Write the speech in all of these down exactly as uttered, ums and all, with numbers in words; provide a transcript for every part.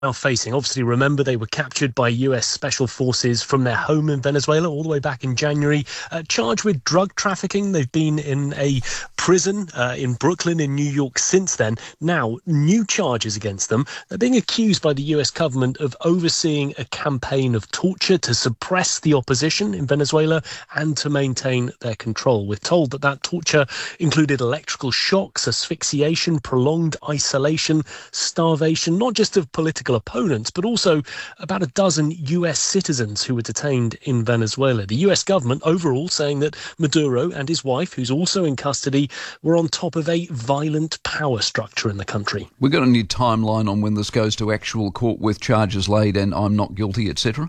now facing. Obviously, remember, they were captured by U S special forces from their home in Venezuela all the way back in January, uh, charged with drug trafficking. They've been in a prison uh, in Brooklyn in New York since then. Now, new charges against them. They're being accused by the U S government of overseeing a campaign of torture to suppress the opposition in Venezuela and to maintain their control. We're told that that torture included electrical shocks, asphyxiation, prolonged isolation, starvation, not just of political opponents, but also about a dozen U S citizens who were detained in Venezuela. The U S government overall saying that Maduro and his wife, who's also in custody, were on top of a violent power structure in the country. We've got a new timeline on when this goes to actual court with charges laid and I'm not guilty, et cetera?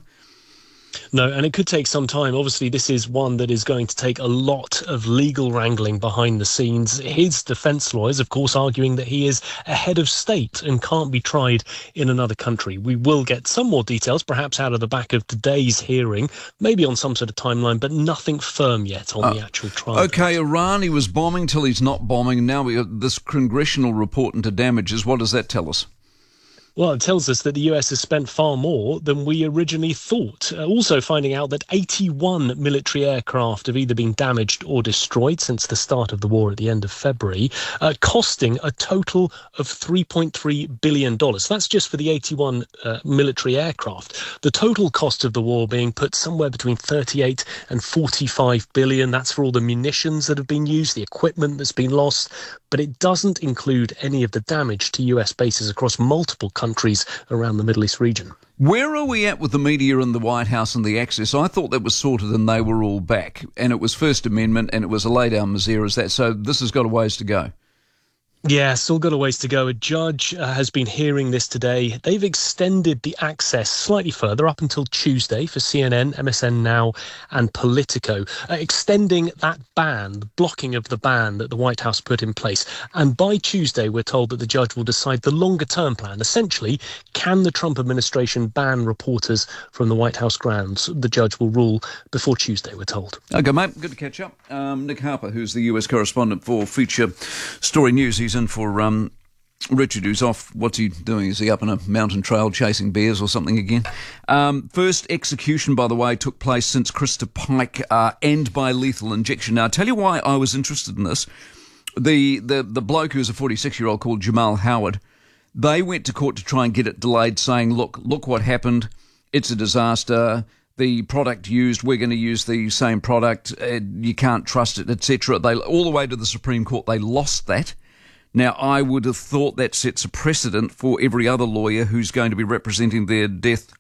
No, and it could take some time. Obviously, this is one that is going to take a lot of legal wrangling behind the scenes. His defence lawyers, of course, arguing that he is a head of state and can't be tried in another country. We will get some more details, perhaps out of the back of today's hearing, maybe on some sort of timeline, but nothing firm yet on uh, the actual trial. OK, Iran, he was bombing till he's not bombing. Now we got this congressional report into damages. What does that tell us? Well, it tells us that the U S has spent far more than we originally thought. Uh, also finding out that eighty-one military aircraft have either been damaged or destroyed since the start of the war at the end of February, uh, costing a total of three point three billion dollars. That's just for the eighty-one uh, military aircraft. The total cost of the war being put somewhere between thirty-eight and forty-five billion. That's for all the munitions that have been used, the equipment that's been lost, but it doesn't include any of the damage to U S bases across multiple countries around the Middle East region. Where are we at with the media and the White House and the access? I thought that was sorted and they were all back, and it was First Amendment and it was a lay-down misere as that, so this has got a ways to go. Yeah, still got a ways to go. A judge uh, has been hearing this today. They've extended the access slightly further up until Tuesday for C N N, M S N Now and Politico, uh, extending that ban, the blocking of the ban that the White House put in place. And by Tuesday, we're told that the judge will decide the longer-term plan. Essentially, can the Trump administration ban reporters from the White House grounds? The judge will rule before Tuesday, we're told. OK, mate, good to catch up. Um, Nick Harper, who's the U S correspondent for Feature Story News, he's in for um, Richard, who's off. What's he doing? Is he up on a mountain trail chasing bears or something again? Um, first execution, by the way, took place since Krista Pike, uh, and by lethal injection. Now, I'll tell you why I was interested in this. The, the, the bloke who's a forty-six-year-old called Jamal Howard, they went to court to try and get it delayed, saying, look, look what happened. It's a disaster. The product used, we're going to use the same product. Uh, you can't trust it, et cetera. They all the way to the Supreme Court. They lost that. Now, I would have thought that sets a precedent for every other lawyer who's going to be representing their death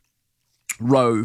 row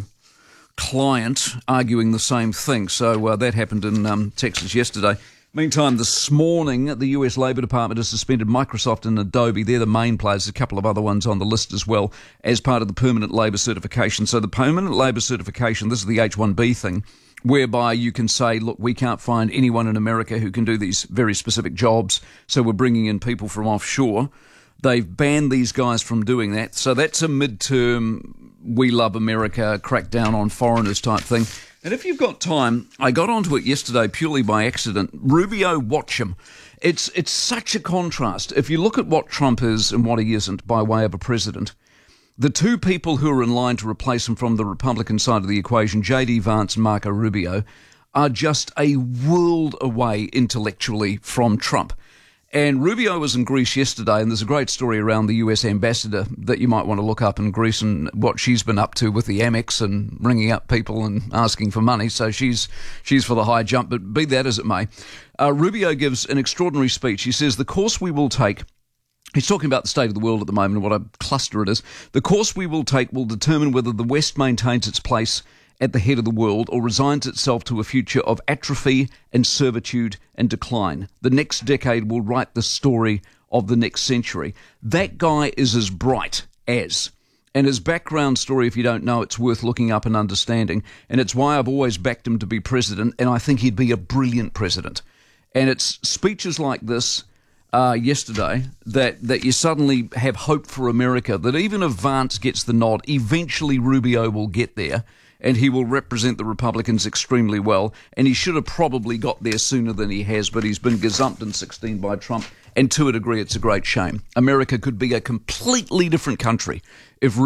client arguing the same thing. So uh, that happened in um, Texas yesterday. Meantime, this morning, the U S Labor Department has suspended Microsoft and Adobe. They're the main players. There's a couple of other ones on the list as well as part of the permanent labour certification. So the permanent labour certification, this is the H one B thing, whereby you can say, look, we can't find anyone in America who can do these very specific jobs, so we're bringing in people from offshore. They've banned these guys from doing that. So that's a midterm, we love America, crackdown on foreigners type thing. And if you've got time, I got onto it yesterday purely by accident. Rubio, watch him. It's, it's such a contrast. If you look at what Trump is and what he isn't by way of a president, the two people who are in line to replace him from the Republican side of the equation, J D Vance and Marco Rubio, are just a world away intellectually from Trump. And Rubio was in Greece yesterday, and there's a great story around the U S ambassador that you might want to look up in Greece and what she's been up to with the Amex and ringing up people and asking for money. So she's she's for the high jump, but be that as it may. Uh, Rubio gives an extraordinary speech. He says, the course we will take, he's talking about the state of the world at the moment and what a cluster it is. The course we will take will determine whether the West maintains its place at the head of the world or resigns itself to a future of atrophy and servitude and decline. The next decade will write the story of the next century. That guy is as bright as. And his background story, if you don't know, it's worth looking up and understanding. And it's why I've always backed him to be president, and I think he'd be a brilliant president. And it's speeches like this Uh, yesterday, that, that you suddenly have hope for America, that even if Vance gets the nod, eventually Rubio will get there, and he will represent the Republicans extremely well, and he should have probably got there sooner than he has, but he's been gazumped in sixteen by Trump, and to a degree, it's a great shame. America could be a completely different country if